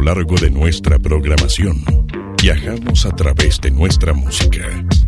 largo de nuestra programación, viajamos a través de nuestra música.